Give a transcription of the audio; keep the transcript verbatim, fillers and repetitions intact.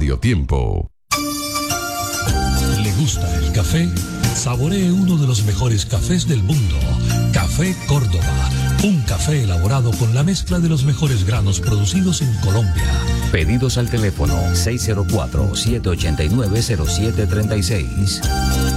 Radio Tiempo. ¿Le gusta el café? Saboree uno de los mejores cafés del mundo. Café Córdoba. Un café elaborado con la mezcla de los mejores granos producidos en Colombia. Pedidos al teléfono seis cero cuatro, siete ocho nueve, cero siete tres seis.